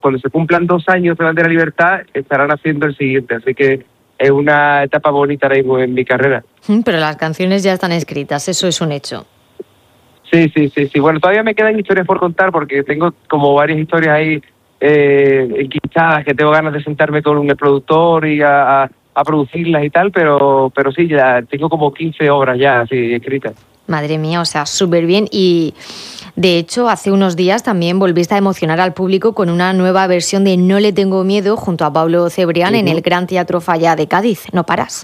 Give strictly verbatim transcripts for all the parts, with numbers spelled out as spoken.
cuando se cumplan dos años de Bandera Libertad, estarán haciendo el siguiente. Así que es una etapa bonita ahora mismo en mi carrera. Pero las canciones ya están escritas, eso es un hecho. Sí, sí, sí, sí. Bueno, todavía me quedan historias por contar porque tengo como varias historias ahí eh, enquistadas que tengo ganas de sentarme con el productor y a, a, a producirlas y tal, pero pero sí, ya tengo como quince obras ya así escritas. Madre mía, o sea, súper bien. Y de hecho, hace unos días también volviste a emocionar al público con una nueva versión de No le tengo miedo junto a Pablo Cebrián uh-huh. en el Gran Teatro Falla de Cádiz. No paras.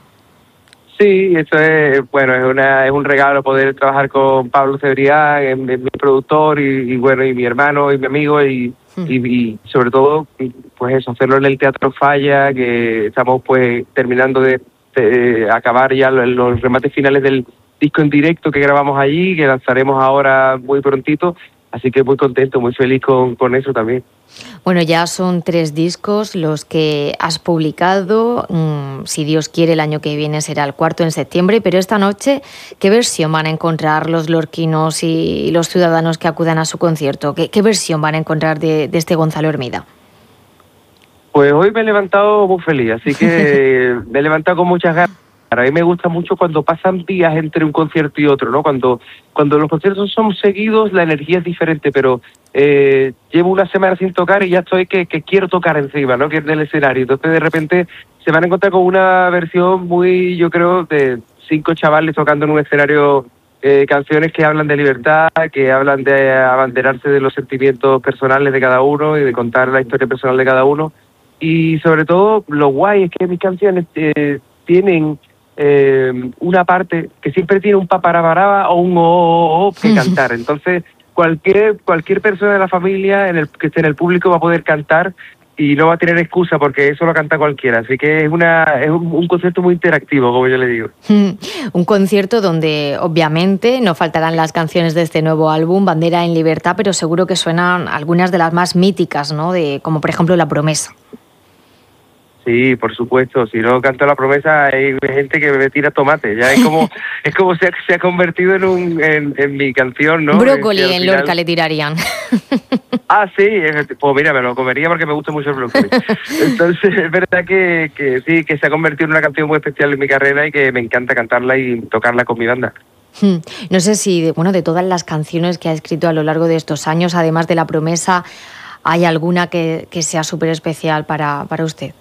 Sí, eso es, bueno, es una es un regalo poder trabajar con Pablo Cebrián, en, en mi productor y, y bueno, y mi hermano y mi amigo y, hmm. y, y sobre todo, pues eso, hacerlo en el Teatro Falla, que estamos pues terminando de, de acabar ya los, los remates finales del disco en directo que grabamos allí, que lanzaremos ahora muy prontito, así que muy contento, muy feliz con, con eso también. Bueno, ya son tres discos los que has publicado. Mm, si Dios quiere, el año que viene será el cuarto en septiembre. Pero esta noche, ¿qué versión van a encontrar los lorquinos y los ciudadanos que acudan a su concierto? ¿Qué, qué versión van a encontrar de, de este Gonzalo Hermida? Pues hoy me he levantado muy feliz, así que me he levantado con muchas ganas. A mí me gusta mucho cuando pasan días entre un concierto y otro, ¿no? Cuando cuando los conciertos son seguidos, la energía es diferente, pero eh, llevo una semana sin tocar y ya estoy que, que quiero tocar encima, ¿no? Que es del escenario. Entonces, de repente, se van a encontrar con una versión muy, yo creo, de cinco chavales tocando en un escenario eh, canciones que hablan de libertad, que hablan de abanderarse de los sentimientos personales de cada uno y de contar la historia personal de cada uno. Y sobre todo, lo guay es que mis canciones eh, tienen... Eh, una parte que siempre tiene un paparabaraba o un o, o, o que cantar. Entonces, cualquier cualquier persona de la familia en el que esté en el público va a poder cantar y no va a tener excusa porque eso lo canta cualquiera. Así que es una es un, un concierto muy interactivo, como yo le digo. Un concierto donde obviamente no faltarán las canciones de este nuevo álbum, Bandera en Libertad, pero seguro que suenan algunas de las más míticas, ¿no? De, como por ejemplo La Promesa. Sí, por supuesto. Si no canto La Promesa, hay gente que me tira tomate. Ya es como es como se ha, se ha convertido en un en, en mi canción, ¿no? Brócoli en final... Lorca le tirarían. Ah, sí. Pues mira, me lo comería porque me gusta mucho el brócoli. Entonces, es verdad que, que sí, que se ha convertido en una canción muy especial en mi carrera y que me encanta cantarla y tocarla con mi banda. No sé si, bueno, de todas las canciones que ha escrito a lo largo de estos años, además de La Promesa, ¿hay alguna que, que sea súper especial para, para usted?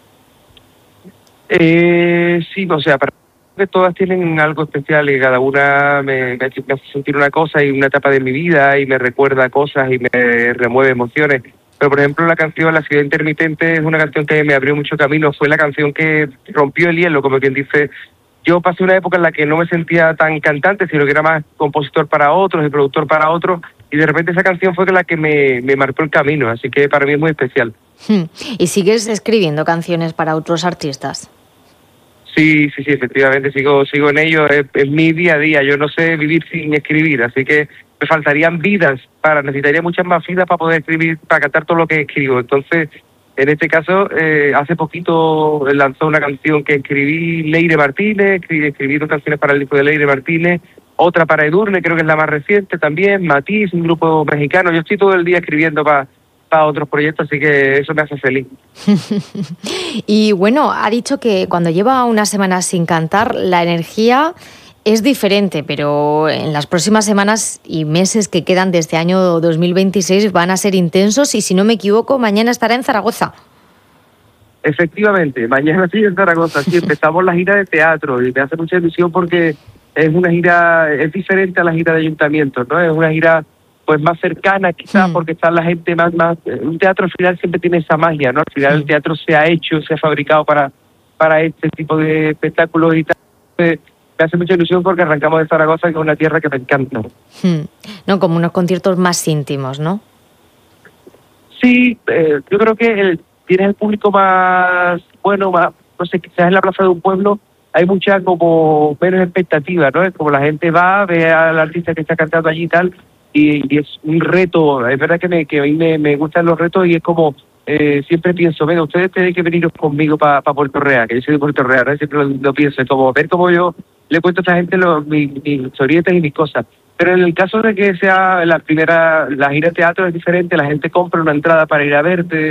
Eh, sí, o sea, para que todas tienen algo especial y cada una me, me hace sentir una cosa y una etapa de mi vida y me recuerda cosas y me remueve emociones. Pero, por ejemplo, la canción La Ciudad Intermitente es una canción que me abrió mucho camino. Fue la canción que rompió el hielo, como quien dice. Yo pasé una época en la que no me sentía tan cantante, sino que era más compositor para otros y productor para otros. Y de repente esa canción fue la que me, me marcó el camino. Así que para mí es muy especial. ¿Y sigues escribiendo canciones para otros artistas? Sí, sí, sí, efectivamente, sigo sigo en ello, es, es mi día a día, yo no sé vivir sin escribir, así que me faltarían vidas, para necesitaría muchas más vidas para poder escribir, para cantar todo lo que escribo. Entonces, en este caso, eh, hace poquito lanzó una canción que escribí Leire Martínez, escribí, escribí dos canciones para el disco de Leire Martínez, otra para Edurne, creo que es la más reciente también, Matiz, un grupo mexicano. Yo estoy todo el día escribiendo para... para otros proyectos, así que eso me hace feliz. Y bueno, ha dicho que cuando lleva unas semanas sin cantar, la energía es diferente, pero en las próximas semanas y meses que quedan de este año dos mil veintiséis van a ser intensos y, si no me equivoco, mañana estará en Zaragoza. Efectivamente, mañana sí en Zaragoza, sí, empezamos la gira de teatro y me hace mucha ilusión porque es una gira, es diferente a la gira de ayuntamientos, ¿no? Es una gira pues más cercana quizás mm. porque está la gente más, más... Un teatro al final siempre tiene esa magia, ¿no? Al final mm. el teatro se ha hecho, se ha fabricado para, para este tipo de espectáculos y tal. Me hace mucha ilusión porque arrancamos de Zaragoza, que es una tierra que me encanta. Mm. No, como unos conciertos más íntimos, ¿no? Sí, eh, yo creo que el, tienes el público más, bueno, más, no sé, quizás en la plaza de un pueblo hay mucha como menos expectativa, ¿no? Es como la gente va, ve al artista que está cantando allí y tal, Y, y es un reto. Es verdad que, me, que a mí me, me gustan los retos y es como, eh, siempre pienso, venga, ustedes tienen que venir conmigo para pa Puerto Real, que yo soy de Puerto Real, ¿no? Siempre lo, lo pienso, es como ver cómo yo le cuento a esta gente los, mis, mis historietas y mis cosas. Pero en el caso de que sea la primera, la gira de teatro es diferente, la gente compra una entrada para ir a verte,